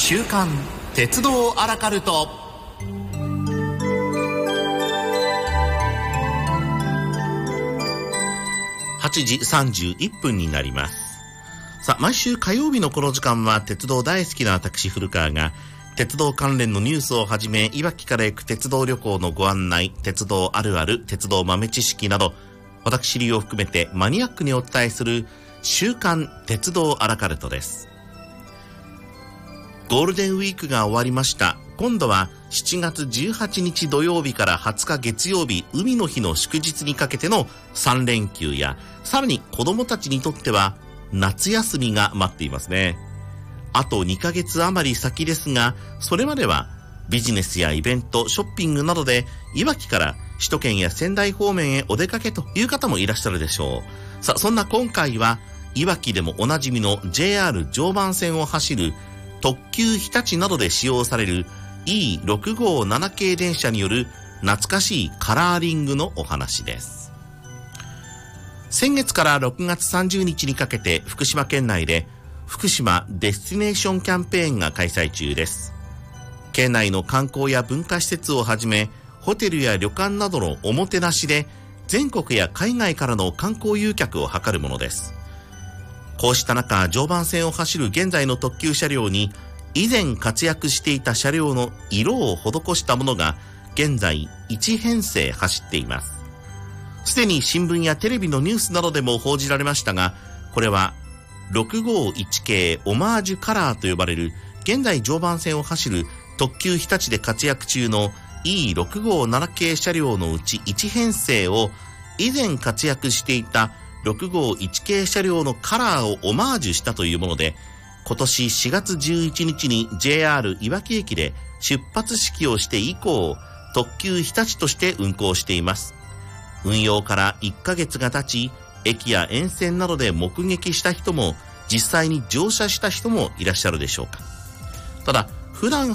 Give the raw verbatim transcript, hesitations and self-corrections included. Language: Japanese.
週刊鉄道アラカルト。はちじさんじゅういっぷんになります。さあ、毎週火曜日のこの時間は鉄道大好きな私古川が鉄道関連のニュースをはじめ、いわきから行く鉄道旅行のご案内、鉄道あるある、鉄道豆知識など、私流を含めてマニアックにお伝えする週刊鉄道アラカルトです。ゴールデンウィークが終わりました。今度はしちがつじゅうはちにち土曜日からはつか月曜日、海の日の祝日にかけてのさんれんきゅうや、さらに子どもたちにとっては夏休みが待っていますね。あとにかげつ余り先ですが、それまではビジネスやイベント、ショッピングなどでいわきから首都圏や仙台方面へお出かけという方もいらっしゃるでしょう。さあ、そんな今回はいわきでもおなじみの ジェイアール 常磐線を走る特急日立などで使用される イーろくごーなな 系電車による懐かしいカラーリングのお話です。先月からろくがつさんじゅうにちにかけて福島県内で福島デスティネーションキャンペーンが開催中です。県内の観光や文化施設をはじめ、ホテルや旅館などのおもてなしで全国や海外からの観光誘客を図るものです。こうした中、常磐線を走る現在の特急車両に以前活躍していた車両の色を施したものが現在いち編成走っています。すでに新聞やテレビのニュースなどでも報じられましたが、これはろくごーいち系オマージュカラーと呼ばれる現在常磐線を走る特急日立で活躍中のイーろくごーなな 系車両のうちいち編成を以前活躍していたろくごーいち系車両のカラーをオマージュしたというもので、今年しがつじゅういちにちに ジェイアール いわき駅で出発式をして以降、特急日立として運行しています。運用からいっかげつが経ち、駅や沿線などで目撃した人も実際に乗車した人もいらっしゃるでしょうか。ただ、普段